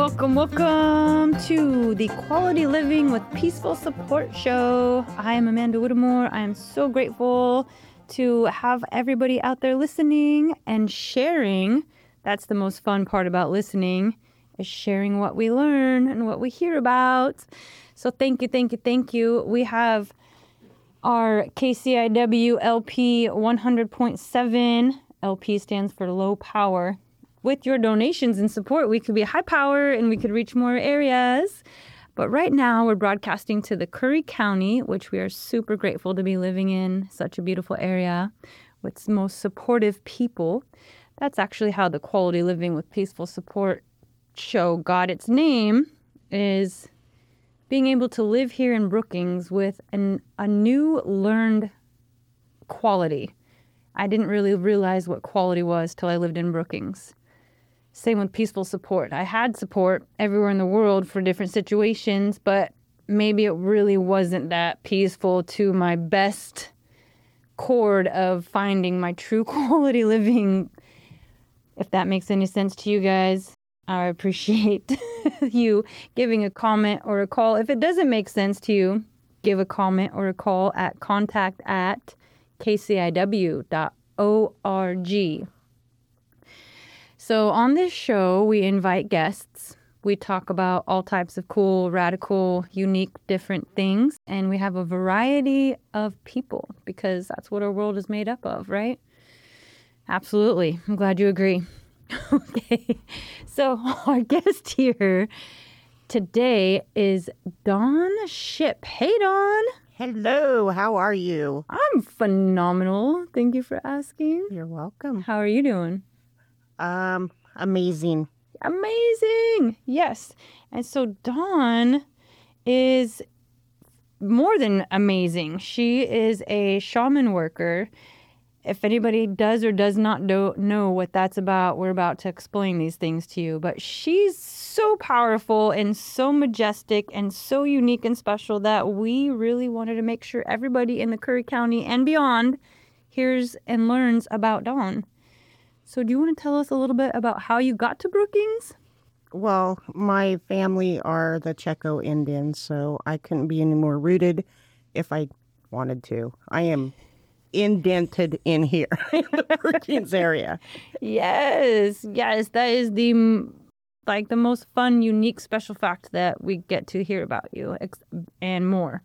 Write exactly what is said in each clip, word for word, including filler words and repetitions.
welcome, welcome to the Quality Living with Peaceful Support Show. I am Amanda Whittemore. I am so grateful to have everybody out there listening and sharing. That's the most fun part about listening, is sharing what we learn and what we hear about. So thank you, thank you, thank you. We have our K C I W L P one hundred point seven. L P stands for low power. With your donations and support, we could be high power and we could reach more areas. But right now, we're broadcasting to the Curry County, which we are super grateful to be living in. Such a beautiful area with most supportive people. That's actually how the Quality Living with Peaceful Support show got its name, is being able to live here in Brookings with an, a new learned quality. I didn't really realize what quality was till I lived in Brookings. Same with peaceful support. I had support everywhere in the world for different situations, but maybe it really wasn't that peaceful to my best chord of finding my true quality living. If that makes any sense to you guys, I appreciate you giving a comment or a call. If it doesn't make sense to you, give a comment or a call at contact at k c i w dot org. So on this show, we invite guests. We talk about all types of cool, radical, unique, different things. And we have a variety of people because that's what our world is made up of, right? Absolutely. I'm glad you agree. Okay. So our guest here today is Dawn Shipp. Hey, Dawn. Hello. How are you? I'm phenomenal. Thank you for asking. You're welcome. How are you doing? Um, amazing. Amazing. Yes. And so Dawn is more than amazing. She is a shaman worker. If anybody does or does not know, know what that's about, we're about to explain these things to you. But she's so powerful and so majestic and so unique and special that we really wanted to make sure everybody in the Curry County and beyond hears and learns about Dawn. So do you want to tell us a little bit about how you got to Brookings? Well, my family are the Checo Indians, so I couldn't be any more rooted if I wanted to. I am indented in here in the Brookings area. Yes, yes, that is the like the most fun, unique, special fact that we get to hear about you and more.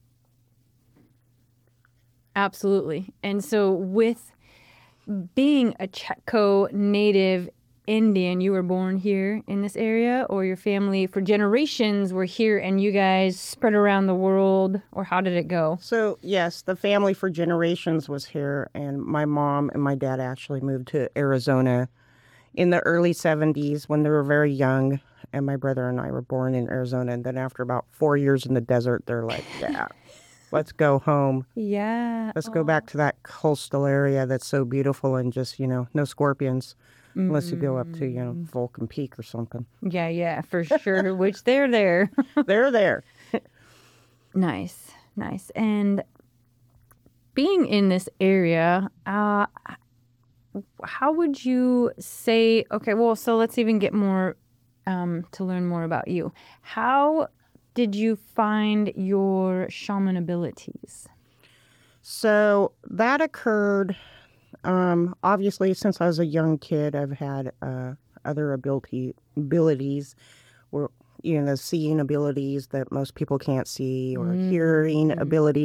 Absolutely. And so with being a Checo native Indian, you were born here in this area, or your family for generations were here and you guys spread around the world, or how did it go? So, yes, the family for generations was here, and my mom and my dad actually moved to Arizona in the early seventies when they were very young, and my brother and I were born in Arizona, and then after about four years in the desert, they're like, yeah, let's go home. Yeah. Let's go back to that coastal area that's so beautiful and just, you know, no scorpions. Mm-hmm. Unless you go up to, you know, Vulcan Peak or something. Yeah, yeah, for sure. Which they're there. They're there. Nice, nice. And being in this area, uh, how would you say, okay, well, so let's even get more um, to learn more about you. How did you find your shaman abilities? So that occurred... Um, obviously, since I was a young kid, I've had uh, other ability abilities, or you know, seeing abilities that most people can't see, or mm. hearing abilities.